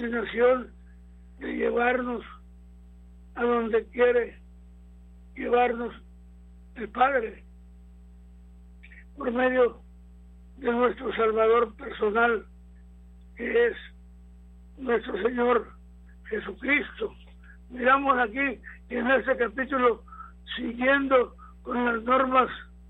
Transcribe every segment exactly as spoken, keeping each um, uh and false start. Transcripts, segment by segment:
inclinación de llevarnos a donde quiere llevarnos el Padre, por medio de nuestro Salvador personal, que es nuestro Señor Jesucristo. Miramos aquí en este capítulo, siguiendo con las normas,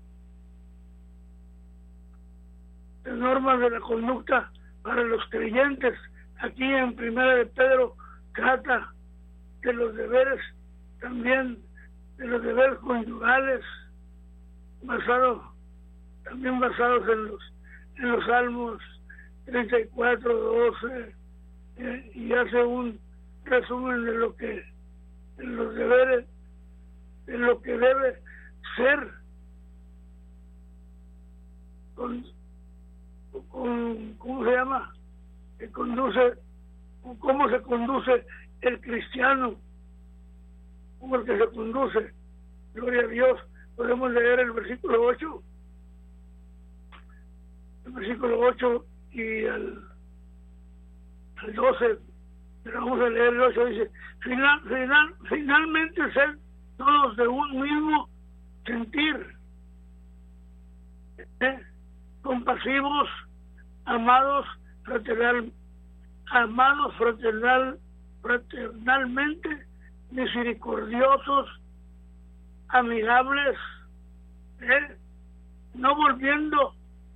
las normas de la conducta para los creyentes. Aquí en Primera de Pedro trata de los deberes, también de los deberes conyugales, basados, también basados en los, en los Salmos treinta y cuatro, doce, eh, y hace un resumen de lo que, de los deberes, de lo que debe ser con, con ¿cómo se llama? que conduce, cómo se conduce el cristiano, cómo el que se conduce. Gloria a Dios. Podemos leer el versículo ocho, el versículo ocho y al, al doce, pero vamos a leer el ocho. Dice: Final, final, finalmente ser todos de un mismo sentir, ¿eh? compasivos, amados fraternal, amados fraternal, fraternalmente, misericordiosos, amigables, ¿eh? no volviendo,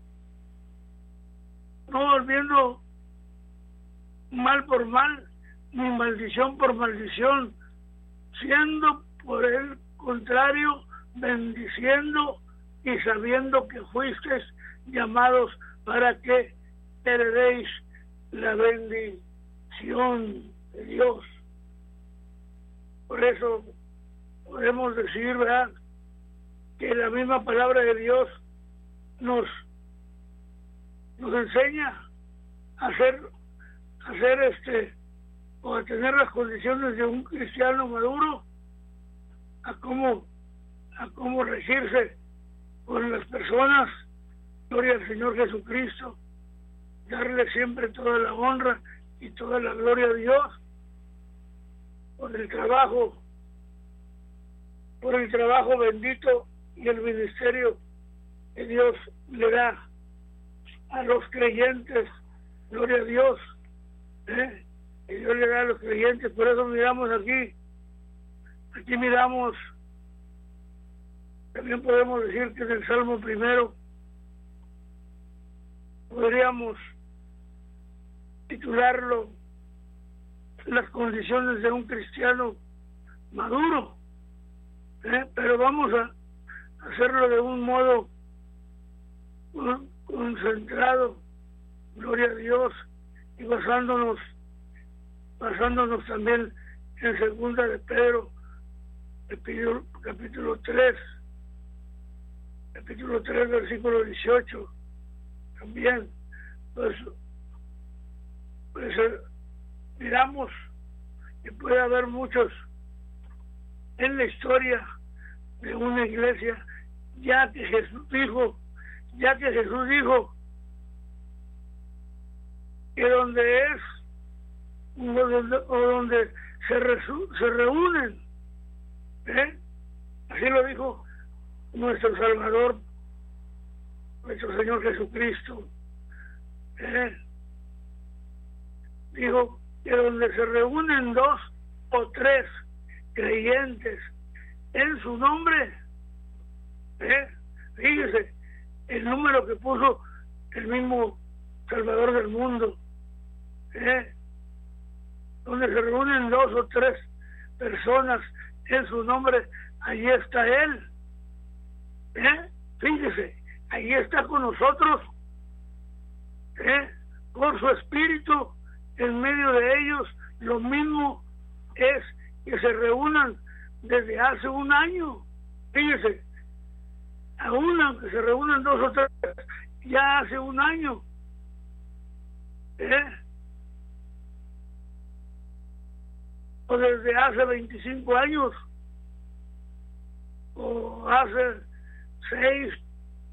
no volviendo mal por mal, ni maldición por maldición, siendo por el contrario, bendiciendo y sabiendo que fuisteis llamados para que heredéis la bendición de Dios. Por eso podemos decir, ¿verdad?, que la misma palabra de Dios nos, nos enseña a hacer, a hacer este, o a tener las condiciones de un cristiano maduro, a cómo, a cómo regirse con las personas. Gloria al Señor Jesucristo, darle siempre toda la honra y toda la gloria a Dios por el trabajo, por el trabajo bendito y el ministerio que Dios le da a los creyentes. Gloria a Dios, ¿eh? que Dios le da a los creyentes. Por eso miramos aquí, aquí miramos, también podemos decir que en el Salmo primero podríamos titularlo las condiciones de un cristiano maduro, ¿eh? pero vamos a hacerlo de un modo concentrado, gloria a Dios, y basándonos basándonos también en Segunda de Pedro, capítulo, capítulo tres, capítulo tres, versículo dieciocho. También, pues, pues eh, miramos que puede haber muchos en la historia de una iglesia, ya que Jesús dijo, ya que Jesús dijo que donde es, o donde, o donde se, resu, se reúnen, ¿eh? así lo dijo nuestro Salvador, nuestro Señor Jesucristo, ¿eh? dijo que donde se reúnen dos o tres creyentes en su nombre, ¿eh? fíjese el número que puso el mismo Salvador del mundo, ¿eh? donde se reúnen dos o tres personas en su nombre, allí está Él, ¿eh? fíjese, allí está con nosotros, ¿eh? por su Espíritu en medio de ellos. Lo mismo es que se reúnan desde hace un año, fíjese, aún aunque se reúnan dos o tres, ya hace un año, ¿eh? o desde hace veinticinco años, o hace seis,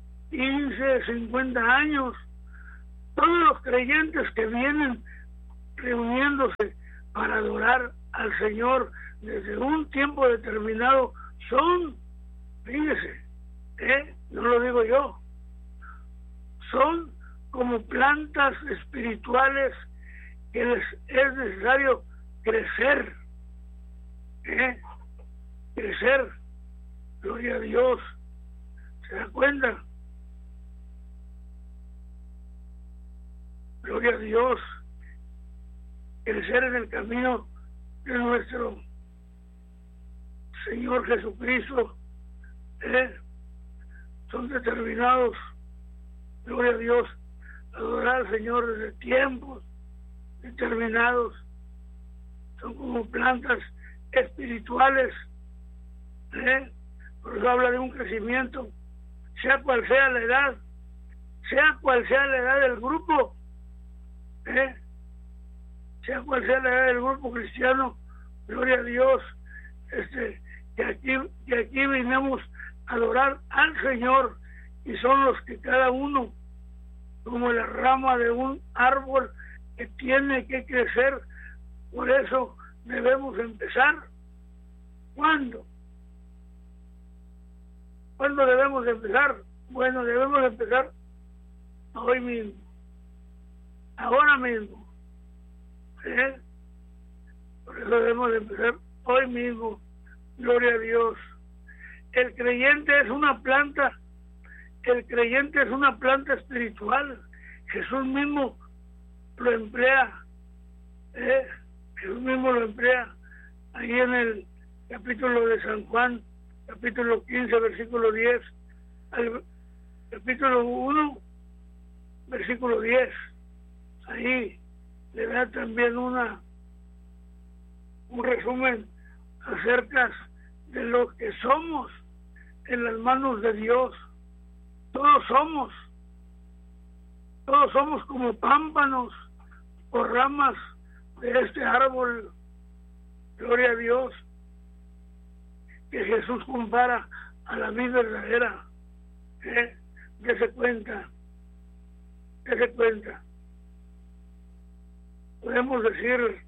quince, cincuenta años, todos los creyentes que vienen reuniéndose para adorar al Señor desde un tiempo determinado son, fíjese, ¿eh? No lo digo yo, son como plantas espirituales que les es necesario crecer, ¿eh? crecer, gloria a Dios. ¿Se da cuenta? Gloria a Dios. Crecer en el camino de nuestro Señor Jesucristo, ¿eh? Son determinados, gloria a Dios, a adorar al Señor desde tiempos determinados. Son como plantas espirituales, ¿eh? Por eso habla de un crecimiento, sea cual sea la edad, sea cual sea la edad del grupo, ¿eh? sea cual sea la edad del grupo cristiano, gloria a Dios, este, que aquí, que aquí vinimos a adorar al Señor, y son los que cada uno, como la rama de un árbol que tiene que crecer. Por eso debemos empezar. ¿Cuándo? ¿Cuándo debemos empezar? Bueno, debemos empezar hoy mismo, ahora mismo. ¿Eh? Por eso debemos empezar hoy mismo. Gloria a Dios. El creyente es una planta, el creyente es una planta espiritual. Jesús mismo lo emplea, ¿eh? Jesús mismo lo emplea ahí en el capítulo de San Juan, capítulo quince, versículo diez, al capítulo uno, versículo diez. Ahí le da también una un resumen acerca de lo que somos en las manos de Dios. Todos somos, todos somos como pámpanos o ramas de este árbol, gloria a Dios, que Jesús compara a la vida verdadera. ¿Eh? Dese cuenta, dese cuenta. Podemos decir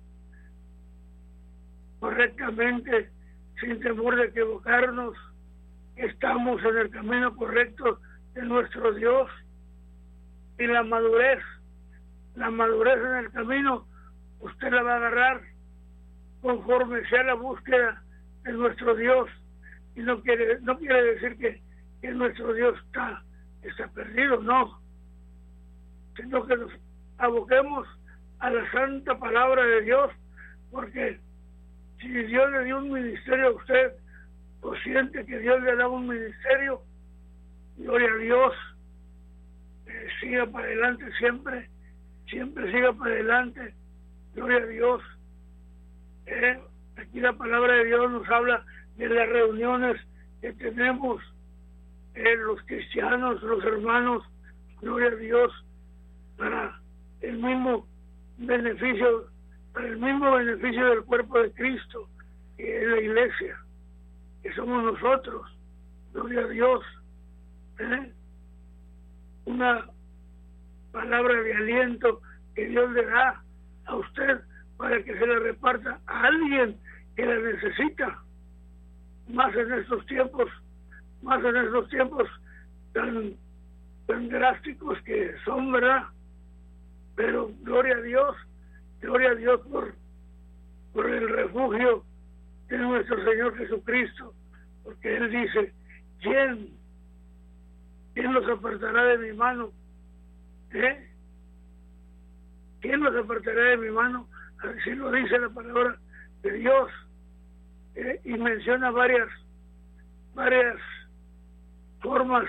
correctamente, sin temor de equivocarnos, que estamos en el camino correcto de nuestro Dios. Y la madurez, la madurez en el camino, usted la va a agarrar conforme sea la búsqueda de nuestro Dios. Y no quiere, no quiere decir que, que nuestro Dios está, está perdido, no, sino que nos aboquemos a la santa palabra de Dios, porque si Dios le dio un ministerio a usted, o siente que Dios le da un ministerio, gloria a Dios, eh, siga para adelante siempre, siempre siga para adelante, gloria a Dios. Eh, aquí la palabra de Dios nos habla de las reuniones que tenemos eh, los cristianos, los hermanos, gloria a Dios, para el mismo beneficio, para el mismo beneficio del cuerpo de Cristo, que es la iglesia, que somos nosotros, gloria a Dios. ¿Eh? Una palabra de aliento que Dios le da a usted para que se la reparta a alguien que la necesita, más en estos tiempos, más en estos tiempos tan, tan drásticos que son, ¿verdad? Pero gloria a Dios, gloria a Dios por, por el refugio de nuestro Señor Jesucristo, porque Él dice, ¿quién? ¿Quién los apartará de mi mano? ¿Eh? ¿Quién los apartará de mi mano? Así lo dice la palabra de Dios. ¿Eh? Y menciona varias, varias formas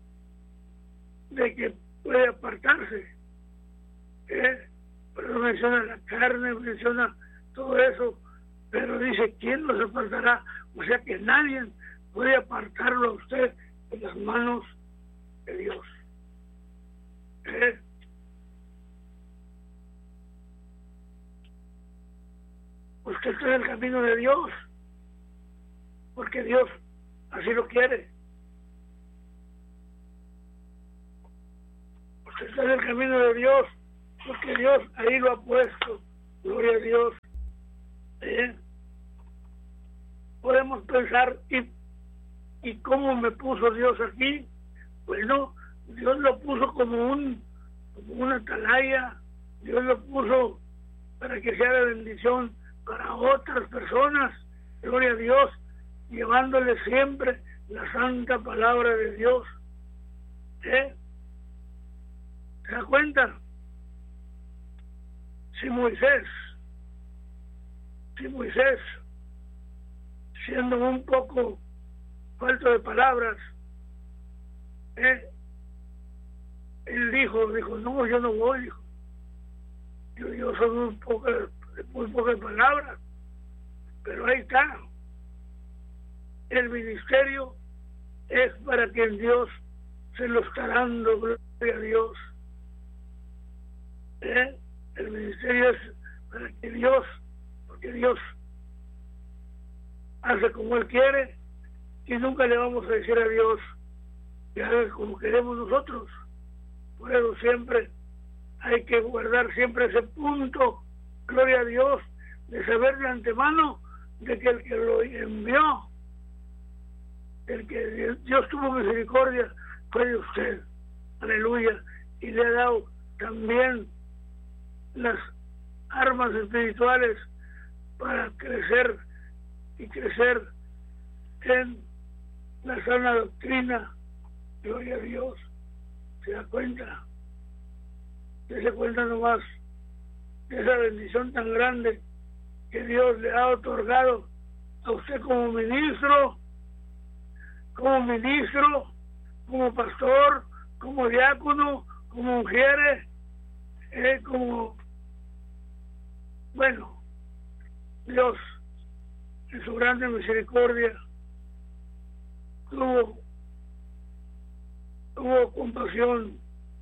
de que puede apartarse. ¿Eh? Pero menciona la carne, menciona todo eso, pero dice, ¿quién los apartará? O sea que nadie puede apartarlo a usted de las manos de Dios. ¿Eh? Usted está en el camino de Dios, porque Dios así lo quiere. Usted está en el camino de Dios, porque Dios ahí lo ha puesto. gloria a Dios. ¿Eh? Podemos pensar, ¿y, ¿y cómo me puso Dios aquí? Bueno, Dios lo puso como, un, como una atalaya, Dios lo puso para que sea de bendición para otras personas, gloria a Dios, llevándole siempre la santa palabra de Dios. ¿Eh? ¿Se da cuenta? Si Moisés, si Moisés, siendo un poco falto de palabras, ¿eh? él dijo, dijo, no, yo no voy, dijo. Yo, yo soy muy poca, muy pocas palabras, pero ahí está. El ministerio es para que Dios se lo está dando, gloria a Dios. ¿Eh? El ministerio es para que Dios, porque Dios hace como Él quiere y nunca le vamos a decir a Dios que haga como queremos nosotros. Por eso siempre hay que guardar siempre ese punto, gloria a Dios, de saber de antemano de que el que lo envió, el que Dios tuvo misericordia, fue de usted. Aleluya. Y le ha dado también las armas espirituales para crecer y crecer en la sana doctrina. Gloria a Dios. ¿Se da cuenta? ¿Se da cuenta nomás de esa bendición tan grande que Dios le ha otorgado a usted como ministro, como ministro, como pastor, como diácono, como mujeres, eh, como, bueno, Dios en su grande misericordia tuvo, tuvo compasión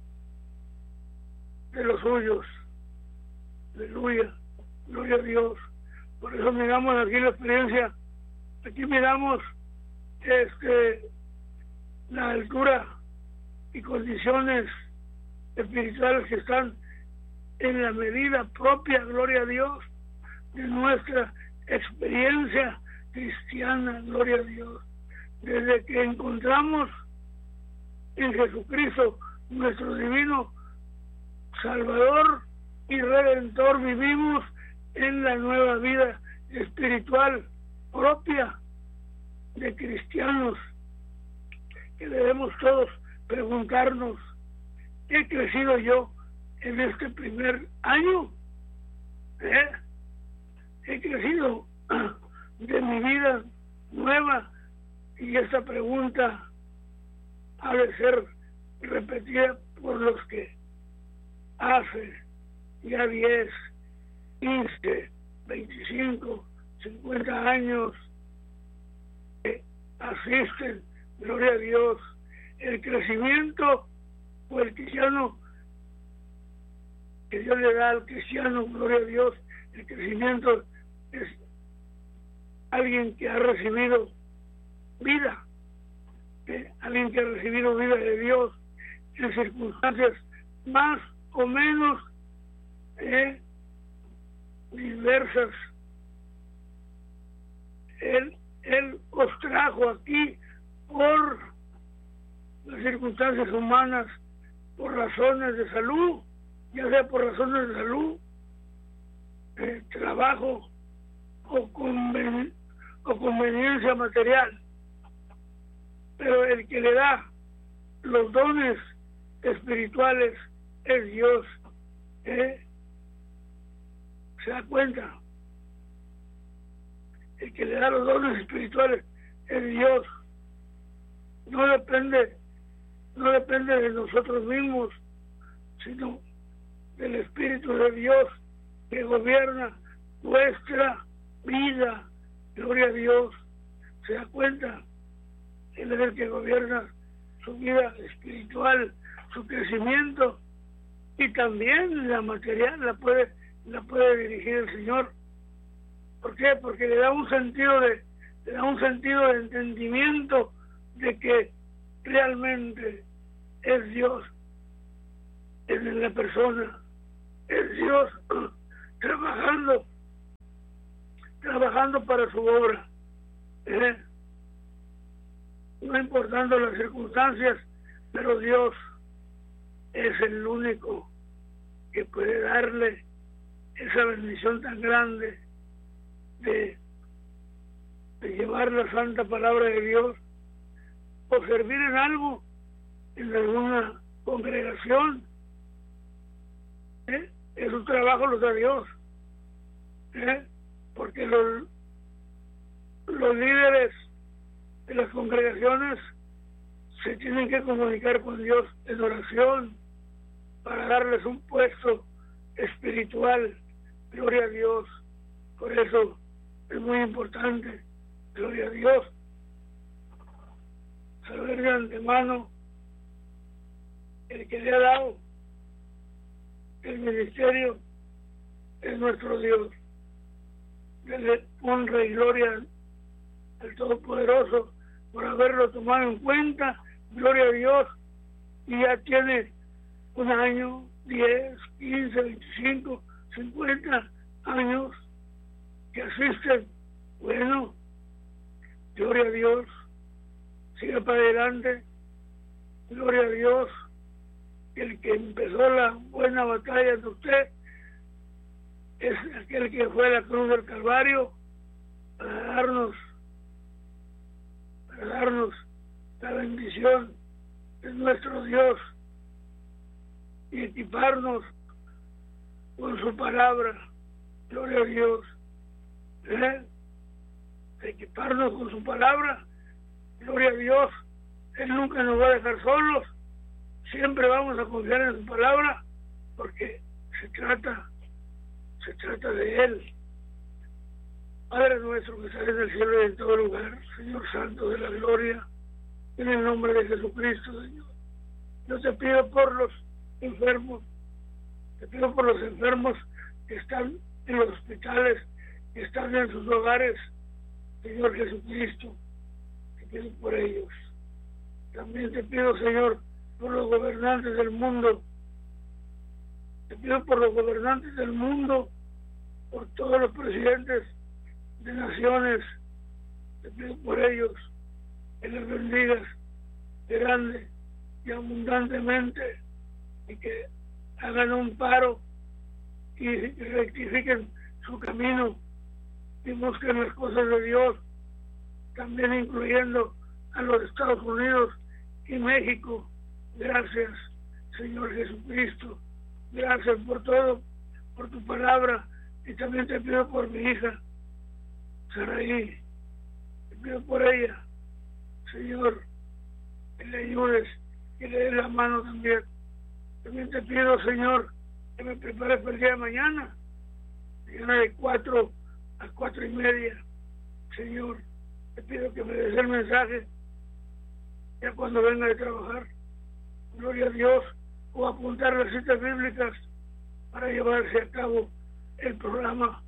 de los suyos. Aleluya, gloria a Dios. Por eso miramos aquí la experiencia, aquí miramos este la altura y condiciones espirituales que están en la medida propia, gloria a Dios, de nuestra experiencia cristiana, gloria a Dios. Desde que encontramos en Jesucristo, nuestro divino Salvador y Redentor, vivimos en la nueva vida espiritual propia de cristianos, que debemos todos preguntarnos, ¿he crecido yo en este primer año? ¿Eh? ¿He crecido de mi vida nueva? Y esta pregunta ha de ser repetida por los que hace ya diez, quince, veinticinco, cincuenta años que asisten, gloria a Dios. El crecimiento o el cristiano que Dios le da al cristiano, gloria a Dios, el crecimiento es alguien que ha recibido vida, ¿eh? Alguien que ha recibido vida de Dios en circunstancias más o menos ¿eh? diversas. Él, él os trajo aquí por las circunstancias humanas, por razones de salud, ya sea por razones de salud, eh, trabajo o, conven, o conveniencia material. Pero el que le da los dones espirituales es Dios. ¿Eh? ¿Se da cuenta? El que le da los dones espirituales es Dios. No depende, no depende de nosotros mismos, sino del Espíritu de Dios que gobierna nuestra vida. Gloria a Dios. ¿Se da cuenta? Él es el que gobierna su vida espiritual, su crecimiento, y también la material la puede, la puede dirigir el Señor. ¿Por qué? Porque le da un sentido de, le da un sentido de entendimiento de que realmente es Dios, es en la persona, es Dios trabajando, trabajando para su obra, ¿eh? No importando las circunstancias, pero Dios es el único que puede darle esa bendición tan grande de, de llevar la santa palabra de Dios o servir en algo en alguna congregación, ¿eh? Es un trabajo lo da Dios, ¿eh? Porque los, los líderes de las congregaciones se tienen que comunicar con Dios en oración para darles un puesto espiritual. Gloria a Dios. Por eso es muy importante, gloria a Dios, saber de antemano el que le ha dado el ministerio es nuestro Dios. Dele honra y gloria al Todopoderoso por haberlo tomado en cuenta. Gloria a Dios. Y ya tiene un año, diez, quince, veinticinco, cincuenta años que asisten. Bueno, gloria a Dios. Siga para adelante. Gloria a Dios. El que empezó la buena batalla de usted es aquel que fue a la cruz del Calvario para darnos, para darnos la bendición de nuestro Dios y equiparnos con su palabra. Gloria a Dios. ¿Eh? Equiparnos con su palabra. Gloria a Dios. Él nunca nos va a dejar solos. Siempre vamos a confiar en su palabra porque se trata, se trata de Él. Padre nuestro que estás en el cielo y en todo lugar, Señor Santo de la gloria, en el nombre de Jesucristo, Señor. Yo te pido por los enfermos, te pido por los enfermos que están en los hospitales, que están en sus hogares, Señor Jesucristo, te pido por ellos. También te pido, Señor, por los gobernantes del mundo, te pido por los gobernantes del mundo, por todos los presidentes de naciones, te pido por ellos, que les bendigas grande y abundantemente y que hagan un paro y rectifiquen su camino y busquen las cosas de Dios, también incluyendo a los Estados Unidos y México. Gracias, Señor Jesucristo. Gracias por todo, por tu palabra. Y también te pido por mi hija, Saraí. Te pido por ella, Señor, que le ayudes, que le des la mano también. También te pido, Señor, que me prepares para el día de mañana. Mañana de cuatro a cuatro y media. Señor, te pido que me des el mensaje ya cuando venga de trabajar. Gloria a Dios, o apuntar las citas bíblicas para llevarse a cabo el programa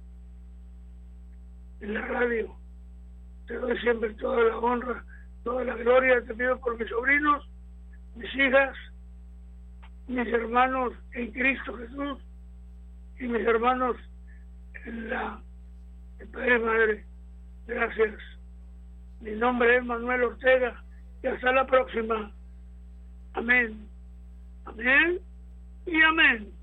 en la radio. Te doy siempre toda la honra, toda la gloria. Te pido por mis sobrinos, mis hijas, mis hermanos en Cristo Jesús y mis hermanos en la el Padre y Madre. Gracias. Mi nombre es Manuel Ortega y hasta la próxima. Amén. Amén y amén.